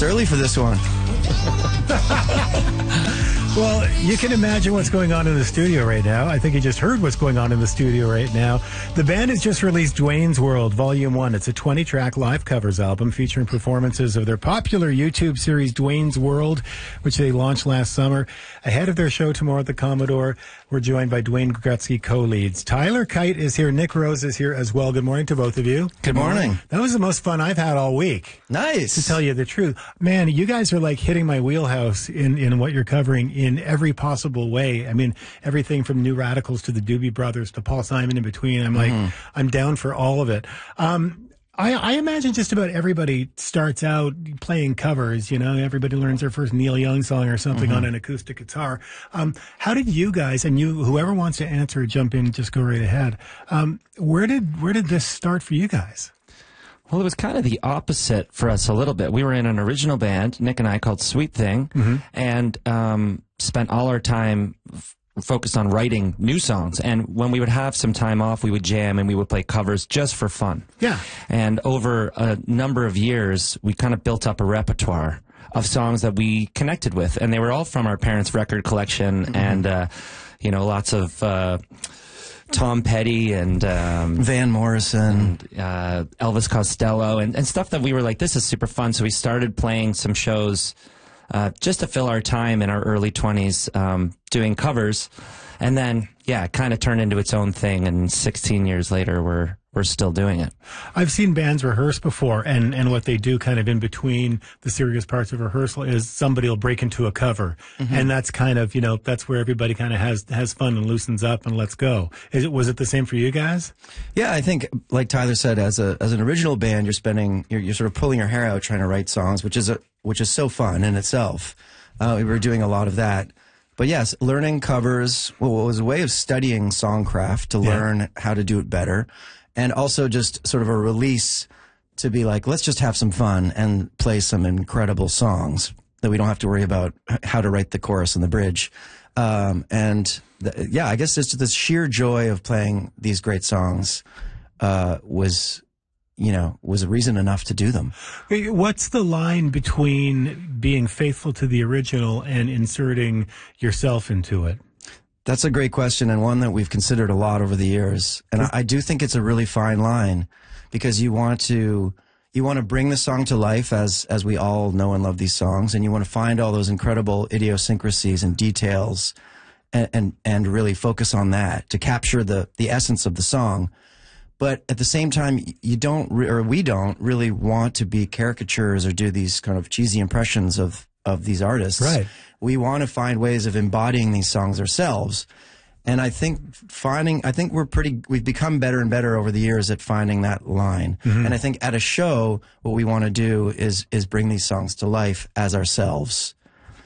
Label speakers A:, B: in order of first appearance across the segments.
A: early for this one.
B: Well, you can imagine what's going on in the studio right now. I think you just heard what's going on in the studio right now. The band has just released Dwayne's World, Volume 1. It's a 20-track live covers album featuring performances of their popular YouTube series, Dwayne's World, which they launched last summer. Ahead of their show tomorrow at the Commodore, we're joined by Dwayne Gretzky co-leads. Tyler Kite is here. Nick Rose is here as well. Good morning to both of you.
A: Good morning.
B: That was the most fun I've had all week.
A: Nice.
B: To tell you the truth. Man, you guys are like hitting my wheelhouse in what you're covering in every possible way. I mean, everything from New Radicals to the Doobie Brothers to Paul Simon in between. I'm like, I'm down for all of it. I imagine just about everybody starts out playing covers, you know, everybody learns their first Neil Young song or something on an acoustic guitar. How did you guys, and you, whoever wants to answer, jump in, just go right ahead. Where did this start for you guys?
C: Well, it was kind of the opposite for us a little bit. We were in an original band, Nick and I, called Sweet Thing, and spent all our time focused on writing new songs. And when we would have some time off, we would jam and we would play covers just for fun.
B: Yeah.
C: And over a number of years, we kind of built up a repertoire of songs that we connected with. And they were all from our parents' record collection and, you know, lots of Tom Petty and
A: Van Morrison
C: and Elvis Costello and stuff that we were like, this is super fun. So we started playing some shows just to fill our time in our early 20s doing covers. And then, yeah, it kind of turned into its own thing. And 16 years later, we're still doing it.
B: I've seen bands rehearse before, and what they do kind of in between the serious parts of rehearsal is somebody will break into a cover. And that's kind of, you know, that's where everybody kind of has fun and loosens up and let's go. Was it the same for you guys?
A: Yeah, I think, like Tyler said, as an original band, you're sort of pulling your hair out trying to write songs, which is so fun in itself. We were doing a lot of that. But yes, learning covers was a way of studying songcraft to learn how to do it better. And also just sort of a release to be like, let's just have some fun and play some incredible songs that we don't have to worry about how to write the chorus and the bridge. I guess it's this sheer joy of playing these great songs was a reason enough to do them.
B: What's the line between being faithful to the original and inserting yourself into it?
A: That's a great question, and one that we've considered a lot over the years. And I do think it's a really fine line, because you want to bring the song to life as we all know and love these songs, and you want to find all those incredible idiosyncrasies and details and really focus on that to capture the essence of the song. But at the same time, we don't really want to be caricatures or do these kind of cheesy impressions of these artists.
B: Right.
A: We want to find ways of embodying these songs ourselves. And I think we've become better and better over the years at finding that line. And I think at a show, what we want to do is bring these songs to life as ourselves.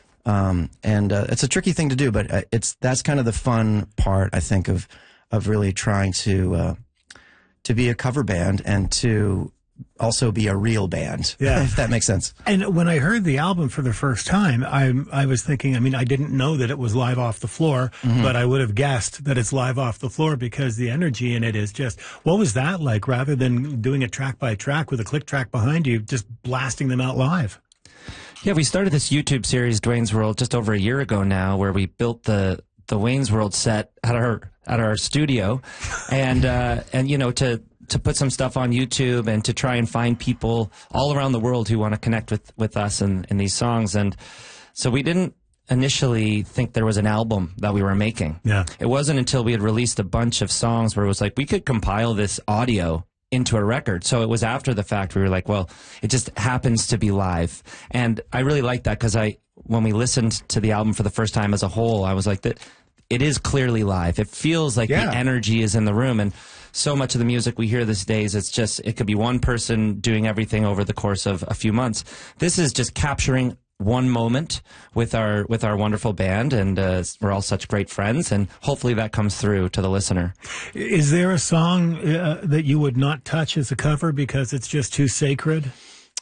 A: It's a tricky thing to do, but that's kind of the fun part, I think, of really trying to be a cover band and to also be a real band, if that makes sense.
B: And when I heard the album for the first time, I was thinking, I mean, I didn't know that it was live off the floor, but I would have guessed that it's live off the floor because the energy in it is just, what was that like, rather than doing it track by track with a click track behind you, just blasting them out live?
C: Yeah, we started this YouTube series, Dwayne's World, just over a year ago now, where we built the Wayne's World set at our studio, and you know, to put some stuff on YouTube and to try and find people all around the world who want to connect with us in these songs. And so we didn't initially think there was an album that we were making.
B: Yeah.
C: It wasn't until we had released a bunch of songs where it was like, we could compile this audio into a record. So it was after the fact we were like, well, it just happens to be live. And I really liked that, because when we listened to the album for the first time as a whole, I was like, that it is clearly live. It feels like the energy is in the room. And so much of the music we hear these days, it could be one person doing everything over the course of a few months. This is just capturing one moment with our wonderful band, and we're all such great friends, and hopefully that comes through to the listener.
B: Is there a song that you would not touch as a cover because it's just too sacred?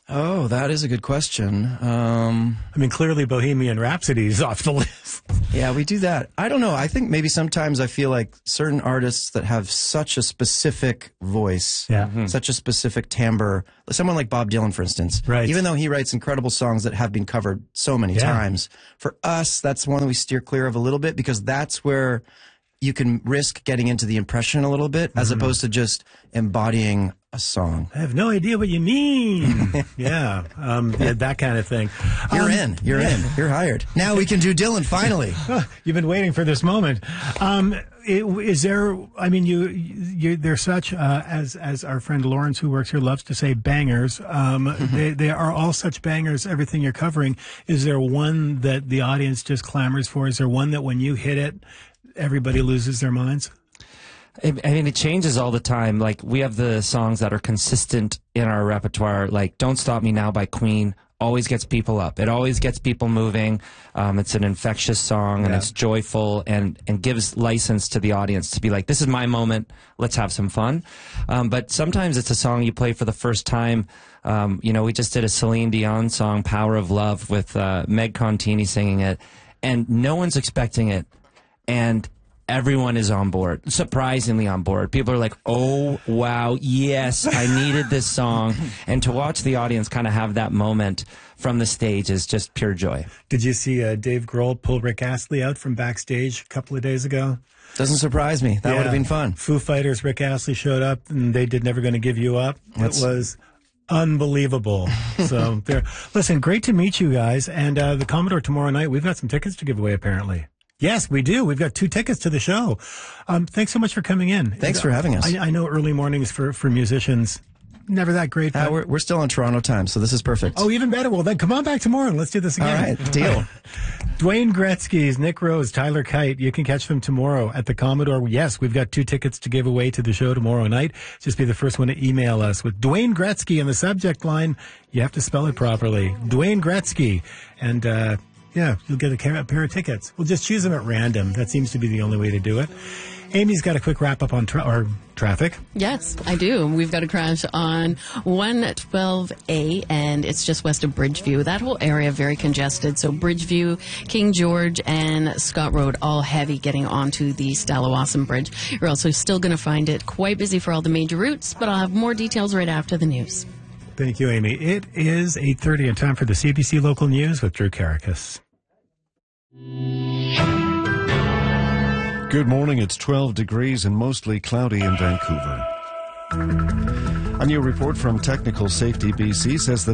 A: Oh, that is a good question.
B: I mean, clearly Bohemian Rhapsody is off the list.
A: Yeah, we do that. I don't know. I think maybe sometimes I feel like certain artists that have such a specific voice, such a specific timbre, someone like Bob Dylan, for instance,
B: Right.
A: even though he writes incredible songs that have been covered so many times, for us, that's one that we steer clear of a little bit because that's where you can risk getting into the impression a little bit as opposed to just embodying a song.
B: I have no idea what you mean. Yeah, that kind of thing.
A: You're in. You're hired. Now we can do Dylan, finally.
B: You've been waiting for this moment. Is there, I mean, you they're such, as our friend Lawrence who works here loves to say, bangers. They are all such bangers, everything you're covering. Is there one that the audience just clamors for? Is there one that when you hit it, everybody loses their minds?
C: I mean, it changes all the time. Like, we have the songs that are consistent in our repertoire, like Don't Stop Me Now by Queen. Always gets people up. It always gets people moving. It's an infectious song, and it's joyful, and gives license to the audience to be like, this is my moment. Let's have some fun. But sometimes it's a song you play for the first time. We just did a Celine Dion song, Power of Love, with Meg Contini singing it, and no one's expecting it. And everyone is on board, surprisingly on board. People are like, oh, wow, yes, I needed this song. And to watch the audience kind of have that moment from the stage is just pure joy.
B: Did you see Dave Grohl pull Rick Astley out from backstage a couple of days ago?
A: Doesn't surprise me. That would have been fun.
B: Foo Fighters, Rick Astley showed up, and they did Never Gonna Give You Up. It was unbelievable. So, listen, great to meet you guys. And the Commodore tomorrow night, we've got some tickets to give away, apparently. Yes, we do. We've got 2 tickets to the show. Thanks so much for coming in.
A: Thanks for having us.
B: I know early mornings for musicians, never that great. But
A: we're still on Toronto time, so this is perfect.
B: Oh, even better. Well, then come on back tomorrow and let's do this again.
A: All right, deal.
B: Dwayne Gretzky's, Nick Rose, Tyler Kite. You can catch them tomorrow at the Commodore. Yes, we've got 2 tickets to give away to the show tomorrow night. Just be the first one to email us with Dwayne Gretzky in the subject line. You have to spell it properly. Dwayne Gretzky. And, yeah, you'll get a pair of tickets. We'll just choose them at random. That seems to be the only way to do it. Amy's got a quick wrap-up on traffic.
D: Yes, I do. We've got a crash on 112A, and it's just west of Bridgeview. That whole area very congested. So Bridgeview, King George, and Scott Road all heavy getting onto the Stallawasam Bridge. You're also still going to find it quite busy for all the major routes, but I'll have more details right after the news.
B: Thank you, Amy. It is 8:30 and time for the CBC Local News with Drew Caracas.
E: Good morning. It's 12 degrees and mostly cloudy in Vancouver. A new report from Technical Safety BC says the